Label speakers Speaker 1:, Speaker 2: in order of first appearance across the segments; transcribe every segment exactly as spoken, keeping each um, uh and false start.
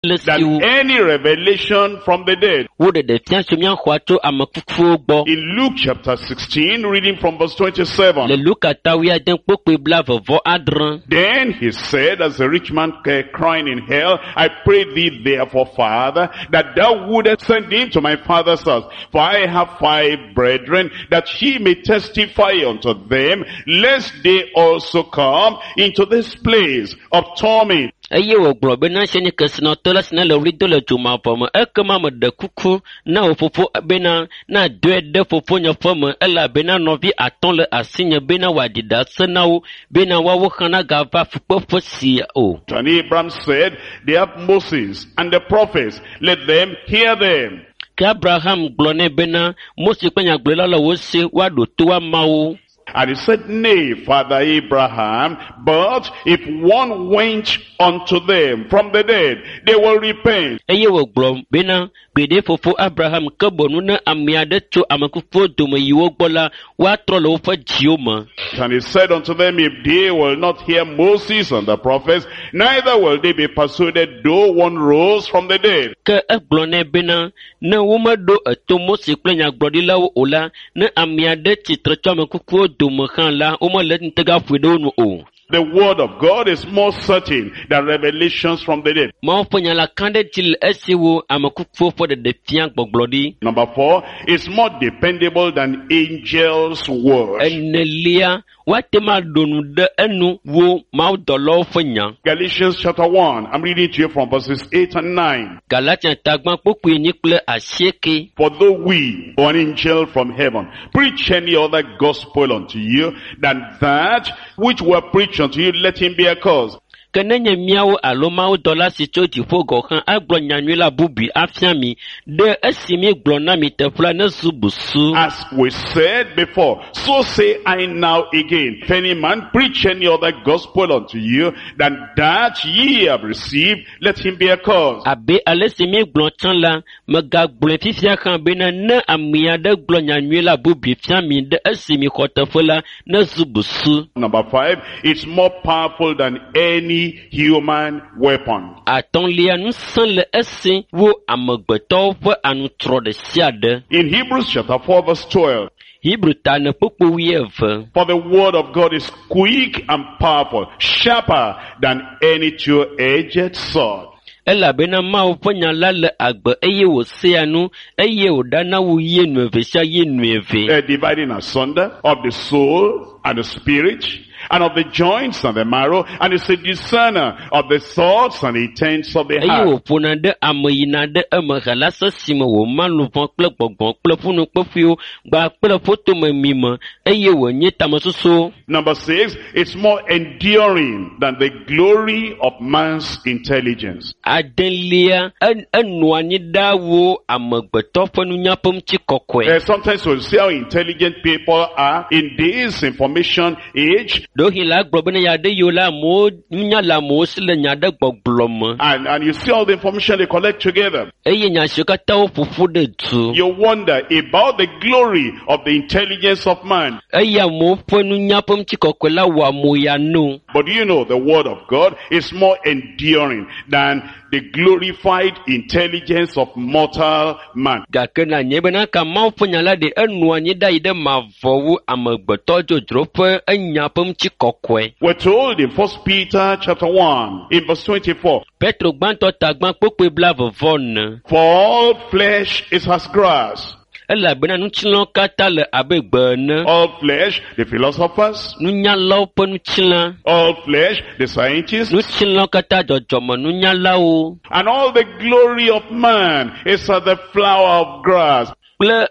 Speaker 1: than any revelation from the dead. In Luke chapter sixteen, reading from verse twenty-seven. Then he said, as the rich man crying in hell, I pray thee therefore, Father, that thou wouldest send him to my father's house. For I have five brethren, that he may testify unto them, lest they also come into this place of torment.
Speaker 2: Eye wo gblɔ bena sɛnye kesina tɔ le sina le wli do le dzoma ƒe me ekema me ɖe kuku na wo fofo bena na doe ɖe fofo nye ƒe me elabena nɔvi atɔ̃ le asinye bena wòaɖiɖa se na wo bena woawo xana gava fukpeƒe si o.
Speaker 1: And Abraham said, they have Moses and the prophets, let them hear them.
Speaker 2: Ke Abraham gblɔ nɛ bena Mose kple nyagblɔla le wo se woaɖo to woamawo.
Speaker 1: And he said, nay, Father Abraham, but if one went unto them from the dead, they will repent.
Speaker 2: Eye wo gblɔ bena gbede fofo Abraham ke bɔnu ne ame aɖe tso ame kukuwo dome yi wo gbɔ la woatrɔ le woƒe dziwo me.
Speaker 1: And he said unto them, if they will not hear Moses and the prophets, neither will they be persuaded though one rose from the dead.
Speaker 2: Ke egblɔ nɛ bena ne womeɖo eto Mose kple nyagblɔɖilawo o la, ne ame aɖe tsitre tso ame kukuwo dome hã la, womele ntega ƒoe ɖe wo nu o.
Speaker 1: The word of God is more certain than revelations from the dead. Number four, it's more dependable than angels' words. Galatians chapter one, I'm reading to you from verses eight and nine. For though we, or an angel from heaven, preach any other gospel unto you than that which were preached unto you, let him be accursed.
Speaker 2: Kenenye miawo alo mawo dɔla si tso dziƒo gɔ xã agblɔ nyanyui la bubu afia mi ɖe esi mi gblɔ na mi teƒe ne zu busu.
Speaker 1: As we said before, so say I now again, if any man preach any other gospel unto you than that ye have received, let him be accursed.
Speaker 2: Abe ale si mi gblɔ tsã la, megagblɔe fifia xã bena ne ame aɖe gblɔ nyanyui la bubu fia mi ɖe esi mi xɔ teƒe la ne zu busu.
Speaker 1: Number five, it's more powerful than any human weapon.
Speaker 2: In
Speaker 1: Hebrews chapter four verse twelve. For the word of God is quick and powerful, sharper than any two-edged sword.
Speaker 2: Elabena Mao ƒe nya la le agbe eye wòsea nu eye wòɖana wu yie nueve sia yie nueve.
Speaker 1: Uh, dividing asunder of the soul and the spirit, and of the joints and the marrow, and is a discerner of the thoughts and intents of the heart. Number six, it's more enduring than the glory of man's intelligence.
Speaker 2: Uh,
Speaker 1: sometimes we'll see how intelligent people are in this information age.
Speaker 2: And, and you
Speaker 1: see all the information they collect together. You wonder about the glory of the intelligence of man. But you know the word of God is more enduring than the glorified intelligence of mortal man. We're told in First Peter chapter one, in verse twenty-four. For all flesh is as grass. All flesh, the philosophers. All flesh, the scientists. And all the glory of man is as the flower of grass. The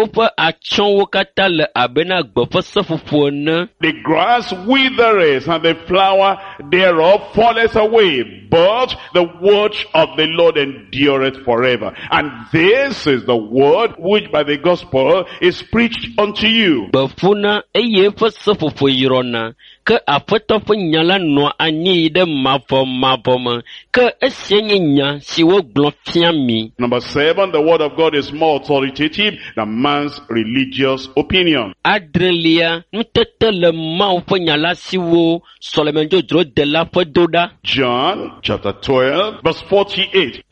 Speaker 1: grass withereth and the flower thereof falleth away, but the word of the Lord endureth forever. And this is the word which by the gospel is preached unto you.
Speaker 2: ke aƒetɔ ƒe nya la nɔ anyi ɖe mavɔ mavɔ me, ke esia nye nya si wogblɔ fia mi.
Speaker 1: Number seven, the word of God is more authoritative than man's religious opinion.
Speaker 2: Adrelia, nutete le Mawu ƒe nya la siwo sɔleme dzodzro de la ƒe do ɖa.
Speaker 1: John chapter twelve verse forty-eight.